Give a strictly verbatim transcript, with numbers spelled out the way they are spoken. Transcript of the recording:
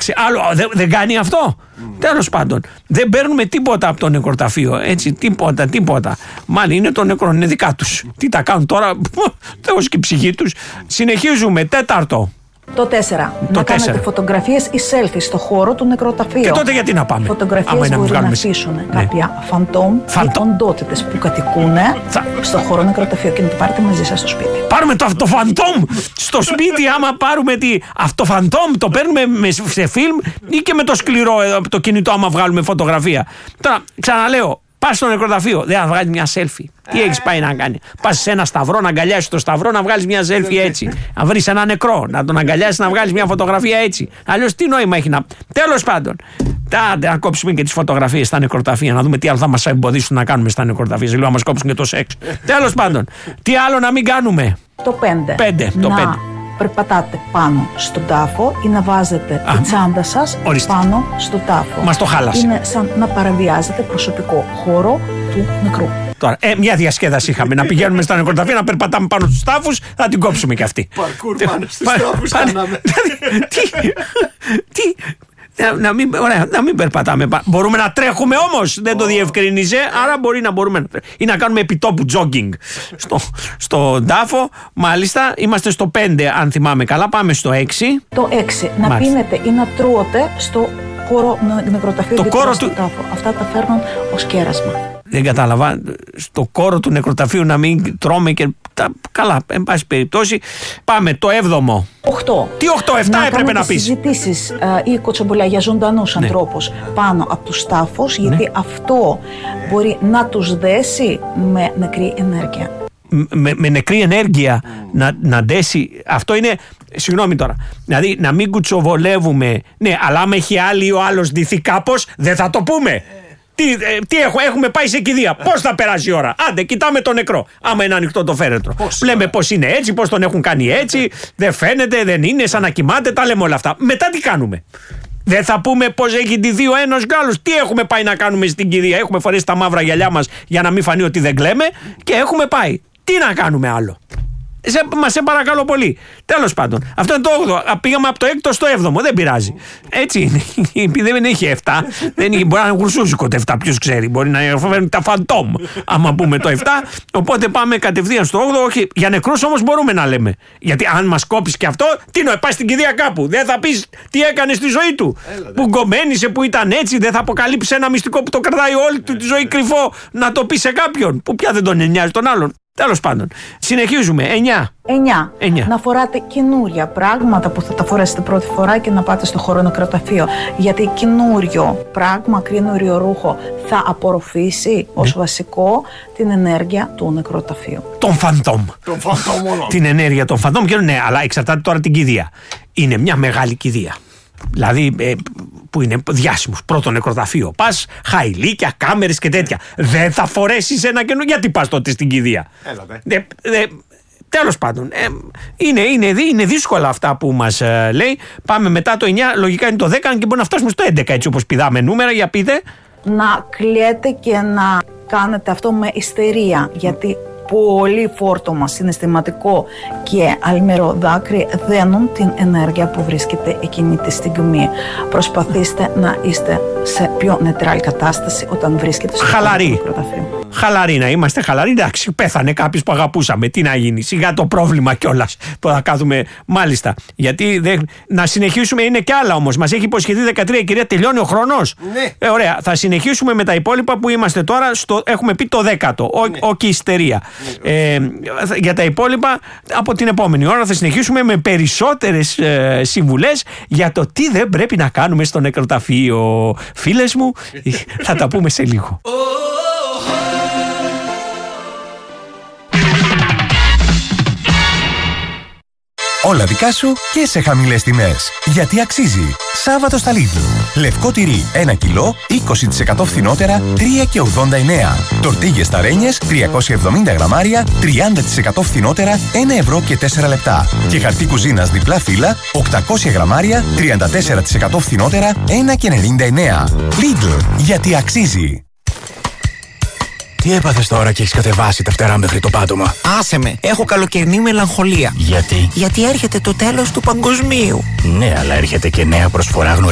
εντάξει, άλλο δεν, δεν κάνει αυτό. Mm. Τέλος πάντων, δεν παίρνουμε τίποτα από το νεκροταφείο. Έτσι, τίποτα, τίποτα. Μάλλον είναι το νεκρό, είναι δικά τους. Τι τα κάνουν τώρα, Θεός και η ψυχή τους. Συνεχίζουμε, τέταρτο. Το τέσσερα. Το να τέσσερα. κάνετε φωτογραφίες ή selfies στο χώρο του νεκροταφείου. Και τότε γιατί να πάμε. Φωτογραφίες να μπορεί να, να αφήσουν ναι. κάποια φαντόμ Φαντο... ή οντότητες που κατοικούν Θα... στο χώρο νεκροταφείου και να το πάρετε μαζί σας στο σπίτι. Πάρουμε το, το φαντόμ στο σπίτι, άμα πάρουμε τη, αυτό φαντόμ, το παίρνουμε με, σε φιλμ ή και με το σκληρό το κινητό, άμα βγάλουμε φωτογραφία. Τώρα, ξαναλέω. Πας στο νεκροταφείο, δεν θα βγάλεις μια selfie. Τι έχεις πάει να κάνει. Πας σε ένα σταυρό, να αγκαλιάσεις το σταυρό, να βγάλεις μια selfie έτσι. Να βρεις ένα νεκρό, να τον αγκαλιάσεις, να βγάλεις μια φωτογραφία έτσι. Αλλιώς τι νόημα έχει να. Τέλος πάντων. Τάντε, να κόψουμε και τις φωτογραφίες στα νεκροταφεία, να δούμε τι άλλο θα μας εμποδίσουν να κάνουμε στα νεκροταφεία. Λίγο να μας κόψουν και το σεξ. Τέλος πάντων. Τι άλλο να μην κάνουμε. Το πέντε. πέντε. Το να... πέντε. περπατάτε πάνω στον τάφο ή να βάζετε Α, τη τσάντα σας ορίστε. πάνω στον τάφο. Μας το χάλασε. Είναι σαν να παραβιάζετε προσωπικό χώρο του νεκρού. Τώρα, ε, μια διασκέδαση είχαμε. Να πηγαίνουμε στα νεκροταφεία, να περπατάμε πάνω στους τάφους, θα την κόψουμε κι αυτή. Παρκούρ πάνω στους τάφους κάναμε. Τι, τι, να, να, μην, ωραία, να μην περπατάμε. Μπορούμε να τρέχουμε όμως, δεν το διευκρίνιζε, άρα μπορεί να μπορούμε να τρέχουμε. Ή να κάνουμε επιτόπου jogging στο, στο τάφο. Μάλιστα, είμαστε στο πέντε, αν θυμάμαι καλά. Πάμε στο έξι. Το έξι, να Μάλιστα. πίνετε ή να τρώτε στο χώρο νεκροταφείου. Το κόρο του... τάφο. Αυτά τα φέρνουν ως κέρασμα. Δεν κατάλαβα. Στο κόρο του νεκροταφείου να μην τρώμε και τα... καλά, εν πάση περιπτώσει. Πάμε το έβδομο. οκτώ. Τι οκτώ, εφτά να έπρεπε να πεις. Συζητήσεις ε, ή κοτσομπολιά για ζωντανούς ναι. ανθρώπους πάνω από τους τάφους, ναι. γιατί αυτό μπορεί να τους δέσει με νεκρή ενέργεια. Με, με νεκρή ενέργεια mm. να, να ντέσει. Αυτό είναι. Συγγνώμη τώρα. Δηλαδή να μην κουτσοβολεύουμε. Ναι, αλλά άμα έχει άλλη ή ο άλλος ντυθεί κάπως, δεν θα το πούμε. Ε. Τι, ε, τι έχω, έχουμε πάει σε κηδεία. Πώς θα περάσει η ώρα. Άντε, κοιτάμε το νεκρό. Άμα είναι ανοιχτό το φέρετρο. Πώς λέμε πώς είναι έτσι, πώς τον έχουν κάνει έτσι. Δεν φαίνεται, δεν είναι, σαν να κοιμάται. Τα λέμε όλα αυτά. Μετά τι κάνουμε. Δεν θα πούμε πώς έχει ντυθεί ο ένας Γάλλος. Τι έχουμε πάει να κάνουμε στην κηδεία. Έχουμε φορέσει τα μαύρα γυαλιά μας για να μην φανεί ότι δεν κλαίμε. Και έχουμε πάει. Τι να κάνουμε άλλο. Σε, μα σε παρακαλώ πολύ. Τέλος πάντων. Αυτό είναι το όγδοο. Πήγαμε από το έκτο στο έβδομο. Δεν πειράζει. Έτσι είναι. Δεν είχε εφτά. Δεν είχε, μπορεί να είναι γουρσούζικο το εφτά. Ποιος ξέρει. Μπορεί να φέρνει τα φαντόμ. Άμα πούμε το εφτά. Οπότε πάμε κατευθείαν στο όγδοο. Όχι. Για νεκρούς όμως μπορούμε να λέμε. Γιατί αν μας κόψεις και αυτό, τι να πάει στην κηδεία κάπου. Δεν θα πεις τι έκανε στη ζωή του. Έλα, που γκομμένησε, που ήταν έτσι. Δεν θα αποκαλύψει ένα μυστικό που το κρατάει όλη του τη ζωή κρυφό να το πει σε κάποιον. Που πια δεν τον νοιάζει τον άλλον. Τέλος πάντων. Συνεχίζουμε. εννιά. εννιά. Να φοράτε καινούρια πράγματα που θα τα φορέσετε πρώτη φορά και να πάτε στο χώρο νεκροταφείο. Γιατί καινούριο πράγμα, καινούριο ρούχο θα απορροφήσει ναι. ως βασικό την ενέργεια του νεκροταφείου. Τον φαντόμ. Τον φαντόμ όλο. Την ενέργεια των φαντόμ. Και ναι, αλλά εξαρτάται τώρα την κηδεία. Είναι μια μεγάλη κηδεία. Δηλαδή ε, που είναι διάσημος, πρώτο νεκροταφείο. Πας χαϊλίκια, κάμερες και τέτοια. Δεν θα φορέσεις ένα καινούριο. Γιατί πας τότε στην κηδεία. Έλατε. Ε, ε, τέλος πάντων. Ε, είναι, είναι, είναι δύσκολα αυτά που μας ε, λέει. Πάμε μετά το εννιά, λογικά είναι το δέκα και μπορεί να φτάσουμε στο έντεκα έτσι όπως πηδάμε νούμερα. Για πείτε. Να κλαίτε και να κάνετε αυτό με ιστερία. Γιατί πολύ φόρτωμα, συναισθηματικό και αλμερό δάκρυ δένουν την ενέργεια που βρίσκεται εκείνη τη στιγμή. Προσπαθήστε να είστε σε πιο νετράλ κατάσταση όταν βρίσκεται στο νεκροταφείο. Χαλαρή να είμαστε, χαλαροί. Εντάξει, πέθανε κάποιος που αγαπούσαμε. Τι να γίνει, σιγά το πρόβλημα κιόλας που θα κάθουμε. Μάλιστα. Γιατί δεν... να συνεχίσουμε, είναι κι άλλα όμως. Μας έχει υποσχεθεί δεκατρία η κυρία, τελειώνει ο χρόνος. Ναι. Ε, ωραία. Θα συνεχίσουμε με τα υπόλοιπα που είμαστε τώρα. Στο... Έχουμε πει το δέκατο. Ο, ναι. ο και ιστερία. Ναι. Ε, για τα υπόλοιπα από την επόμενη ώρα θα συνεχίσουμε με περισσότερες ε, συμβουλές για το τι δεν πρέπει να κάνουμε στο νεκροταφείο. Φίλες μου, θα τα πούμε σε λίγο. Όλα δικά σου και σε χαμηλές τιμές. Γιατί αξίζει. Σάββατο στα Lidl. Λευκό τυρί ένα κιλό, είκοσι τοις εκατό φθηνότερα, τρία και ογδόντα εννέα. Τορτίγες ταρένιες, τριακόσια εβδομήντα γραμμάρια, τριάντα τοις εκατό φθηνότερα, ένα ευρώ και τέσσερα λεπτά. Και χαρτί κουζίνας διπλά φύλλα, οκτακόσια γραμμάρια, τριάντα τέσσερα τοις εκατό φθηνότερα, ένα και ενενήντα εννέα. Lidl. Γιατί αξίζει. Τι έπαθες τώρα και έχεις κατεβάσει τα φτερά μέχρι το πάτωμα? Άσε με, έχω καλοκαιρινή μελαγχολία. Γιατί? Γιατί έρχεται το τέλος του παγκοσμίου. Ναι, αλλά έρχεται και νέα προσφορά